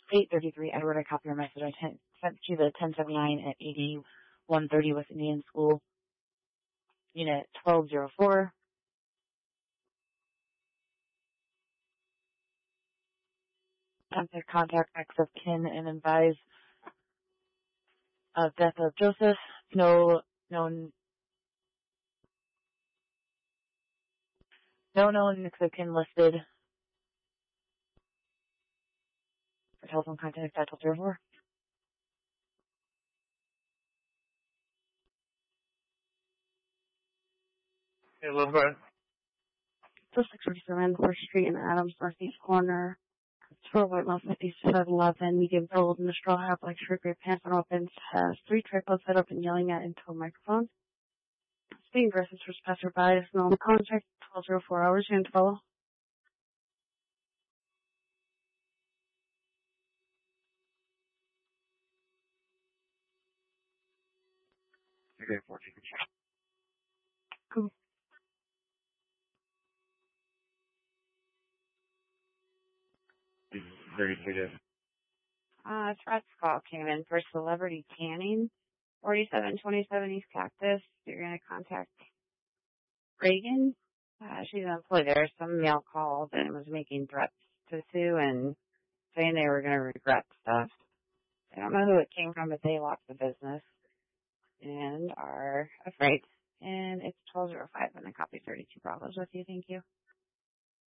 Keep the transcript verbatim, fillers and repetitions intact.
eight thirty-three, Edward, I copy your message. I ten, sent you the ten seventy-nine at eighty-one thirty West Indian School, unit twelve oh four. Attempt to contact next of kin and advise of death of Joseph. No, no, no known next of kin listed for telephone contact at twelve oh four. Hey, little bit. So six forty-seven First Street in Adams, northeast corner. twelve white male, fifty-five eleven, medium build, in the straw hat, black shirt, gray pants, and opens, has three tripods set up and yelling at into a microphone. Speaking aggressive towards passerby, is known contact, twelve oh four hours, and follow. Okay, fourteen. Cool. Very good. Uh, threats call came in for celebrity tanning, forty-seven twenty-seven East Cactus. You're going to contact Reagan. Uh, she's an employee there. Some male called and was making threats to Sue and saying they were going to regret stuff. I don't know who it came from, but they locked the business and are afraid. And it's twelve oh five and I copy thirty-two Bravos with you. Thank you.